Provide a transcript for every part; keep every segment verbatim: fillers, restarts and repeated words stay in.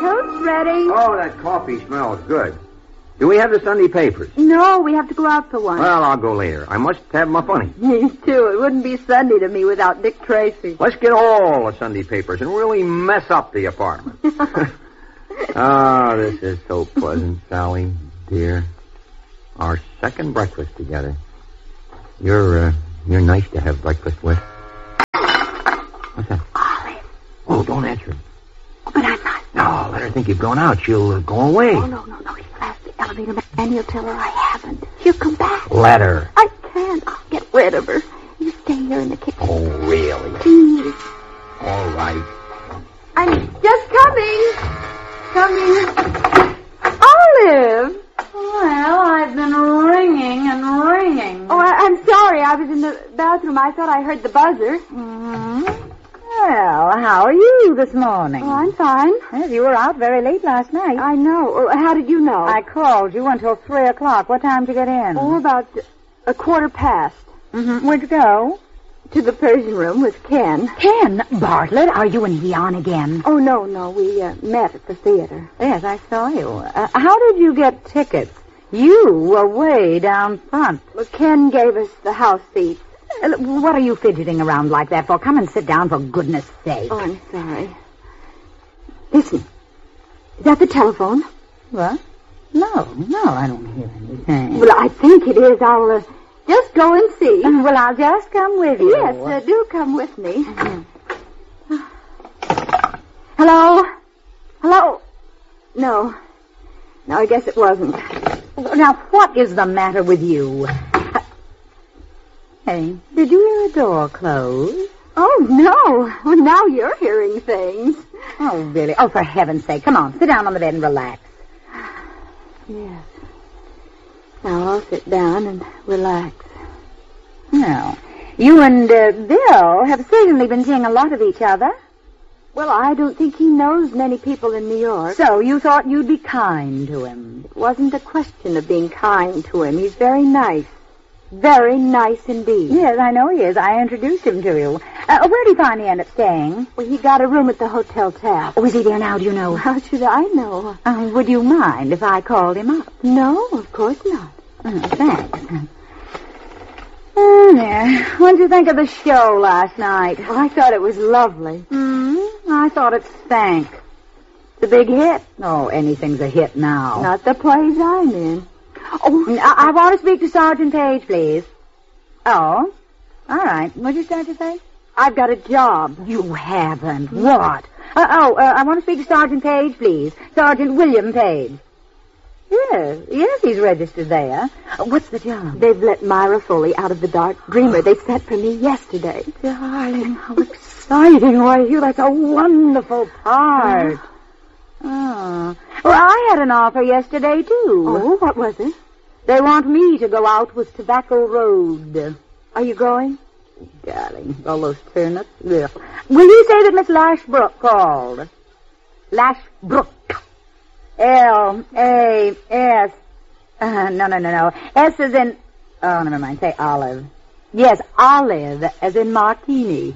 toast's ready. Oh, that coffee smells good. Do we have the Sunday papers? No, we have to go out for one. Well, I'll go later. I must have my funny. Me too. It wouldn't be Sunday to me without Dick Tracy. Let's get all the Sunday papers and really mess up the apartment. Oh, this is so pleasant, Sally, dear. Our second breakfast together. You're, uh, you're nice to have breakfast with. What's that? Olive. Oh, don't answer. Oh, but I'm not. No, let her think you've gone out. She'll uh, go away. Oh, no, no, no. He's past the elevator man, and he'll tell her I haven't. She'll come back. Let her. I can't. I'll get rid of her. You stay here in the kitchen. Oh, really? Please. All right. I'm just coming. Coming. Olive. Well, I've been ringing and ringing. Oh, I, I'm sorry. I was in the bathroom. I thought I heard the buzzer. Mm-hmm. Well, how are you this morning? Oh, I'm fine. Yes, you were out very late last night. I know. Oh, how did you know? I called you until three o'clock. What time did you get in? Oh, about a quarter past. Mm-hmm. Where'd you go? To the Persian room with Ken. Ken? Bartlett, are you and he on again? Oh, no, no. We uh, met at the theater. Yes, I saw you. Uh, how did you get tickets? You were way down front. Well, Ken gave us the house seats. Uh, what are you fidgeting around like that for? Come and sit down, for goodness sake. Oh, I'm sorry. Listen. Is that the telephone? What? No, no, I don't hear anything. Well, I think it is. I'll uh, just go and see. Uh, well, I'll just come with you. Yes, uh, do come with me. Mm-hmm. Hello? Hello? No. No, I guess it wasn't. Now, what is the matter with you? Hey, did you hear a door close? Oh, no. Well, now you're hearing things. Oh, really? Oh, for heaven's sake. Come on, sit down on the bed and relax. Yes. Now I'll sit down and relax. Now, you and uh, Bill have certainly been seeing a lot of each other. Well, I don't think he knows many people in New York. So you thought you'd be kind to him. It wasn't a question of being kind to him. He's very nice. Very nice indeed. Yes, I know he is. I introduced him to you. Uh, where did he finally end up staying? Well, he got a room at the Hotel Tap. Oh, is he there now, do you know? How should I know? Uh, would you mind if I called him up? No, of course not. Oh, thanks. Oh, there. What did you think of the show last night? Well, I thought it was lovely. Hmm? I thought it stank. It's a big hit. Oh, anything's a hit now. Not the plays I'm in. Oh, I, I want to speak to Sergeant Page, please. Oh? All right. What did you start to say? I've got a job. You haven't. What? Uh, oh, uh, I want to speak to Sergeant Page, please. Sergeant William Page. Yes, yes, he's registered there. Uh, what's the job? They've let Myra Foley out of the Dark Dreamer. They sent for me yesterday. Darling, how exciting. Why, Hugh, that's a wonderful part. Oh. Well, I had an offer yesterday, too. Oh, what was it? They want me to go out with Tobacco Road. Are you going? Darling, all those turnips. Ugh. Will you say that Miss Lashbrook called? Lashbrook. L A S. Uh, no, no, no, no. S as in... Oh, never mind. Say Olive. Yes, Olive, as in martini.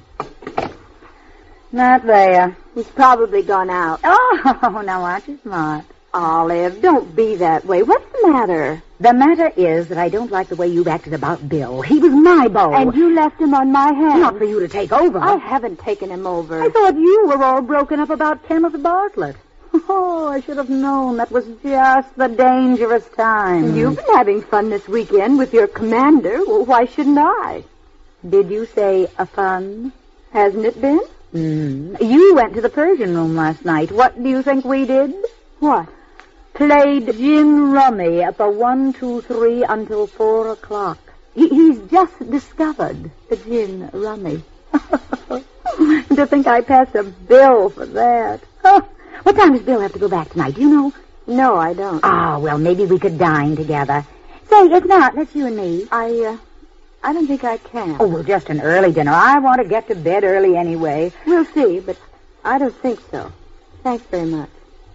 Not there. He's probably gone out. Oh, now aren't you smart? Olive, don't be that way. What's the matter? The matter is that I don't like the way you've acted about Bill. He was my beau. And you left him on my hands. Not for you to take over. I haven't taken him over. I thought you were all broken up about Kenneth Bartlett. Oh, I should have known. That was just the dangerous time. You've been having fun this weekend with your commander. Well, why shouldn't I? Did you say a fun? Hasn't it been? Mm. You went to the Persian room last night. What do you think we did? What? Played gin rummy at the one, two, three until four o'clock. He, he's just discovered the gin rummy. To think I passed a bill for that. Oh, what time does Bill have to go back tonight? Do you know? No, I don't. Ah, well, maybe we could dine together. Say, if not, let's you and me. I, uh, I don't think I can. Oh, well, just an early dinner. I want to get to bed early anyway. We'll see, but I don't think so. Thanks very much.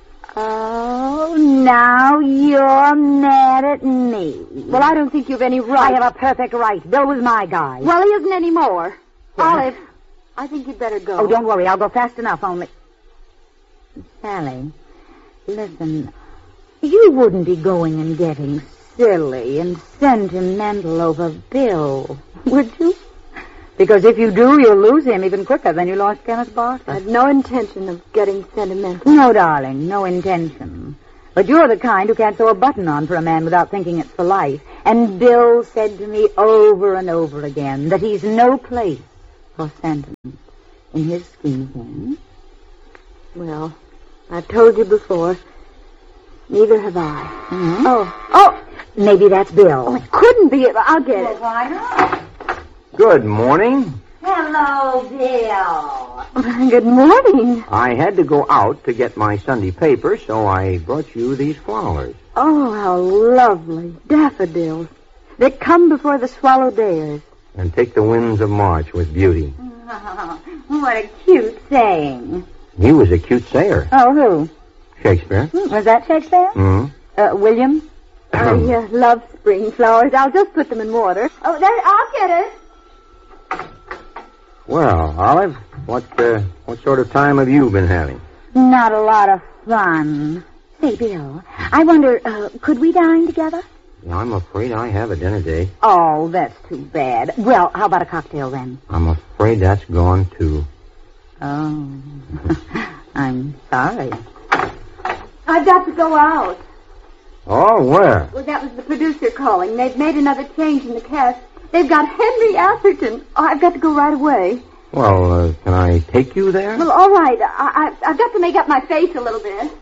Oh, now you're mad at me. Well, I don't think you've any right. I have a perfect right. Bill was my guy. Well, he isn't anymore. Yeah. Olive, I think you'd better go. Oh, don't worry. I'll go fast enough, only... Sally, Listen, you wouldn't be going and getting silly and sentimental over Bill, would you? Because if you do, you'll lose him even quicker than you lost Kenneth Barker. I have no intention of getting sentimental. No, darling, no intention. But you're the kind who can't sew a button on for a man without thinking it's for life. And Bill said to me over and over again that he's no place for sentiment in his scheme of things. Well, I've told you before. Neither have I. Mm-hmm. Oh, oh, maybe that's Bill. oh, it couldn't be. I'll get Well, it. why not? Good morning. Hello, Bill. Good morning. I had to go out to get my Sunday paper, so I brought you these flowers. Oh, how lovely. Daffodils. They come before the swallow dares. And take the winds of March with beauty. What a cute saying. He was a cute sayer. Oh, who? Shakespeare. Was that Shakespeare? Hmm. Uh, William? I uh, love spring flowers. I'll just put them in water. Oh, there, I'll get it. Well, Olive, what uh, what sort of time have you been having? Not a lot of fun. Say, Bill, I wonder, uh, could we dine together? Yeah, I'm afraid I have a dinner date. Oh, that's too bad. Well, how about a cocktail then? I'm afraid that's gone too. Oh, I'm sorry. I've got to go out. Oh, where? Well, that was the producer calling. They've made another change in the cast. They've got Henry Atherton. Oh, I've got to go right away. Well, uh, can I take you there? Well, all right. I, I, I've got to make up my face a little bit.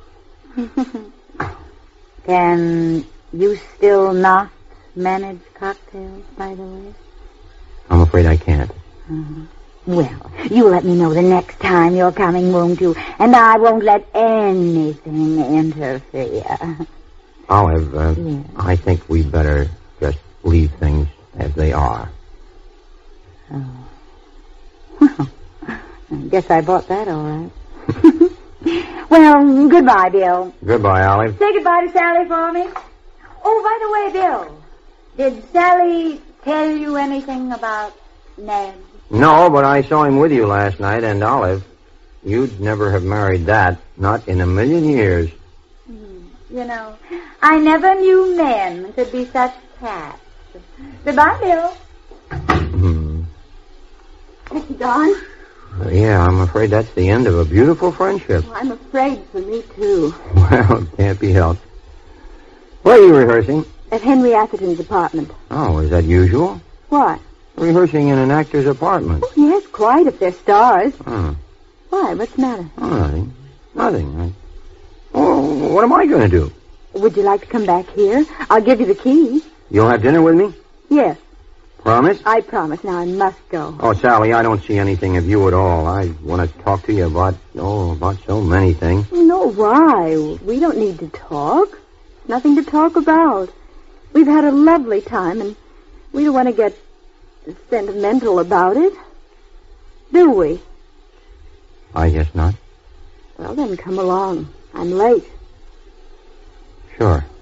Can you still not manage cocktails, by the way? I'm afraid I can't. Uh-huh. Well, you let me know the next time you're coming, won't you? And I won't let anything interfere. Olive, uh, Yes. I think we better just leave things as they are. Oh. Well, I guess I bought that all right. Well, goodbye, Bill. Goodbye, Olive. Say goodbye to Sally for me. Oh, by the way, Bill, did Sally tell you anything about Ned? No, but I saw him with you last night, and Olive, you'd never have married that, not in a million years. Hmm. You know, I never knew men could be such cats. Goodbye, Bill. Hmm. Is he gone? Uh, yeah, I'm afraid that's the end of a beautiful friendship. Oh, I'm afraid for me, too. Well, it can't be helped. Where are you rehearsing? At Henry Atherton's apartment. Oh, is that usual? What? Rehearsing in an actor's apartment. Oh, yes, quite, if they're stars. Oh, Why? What's the matter? oh nothing. Nothing. I... Oh, what am I going to do? Would you like to come back here? I'll give you the key. You'll have dinner with me? Yes, Promise? I promise. Now, I must go. Oh, Sally, I don't see anything of you at all. I want to talk to you about, oh, about so many things. No, why? We don't need to talk. Nothing to talk about. We've had a lovely time, and we don't want to get sentimental about it. Do we? I guess not. Well, then come along. I'm late. Sure.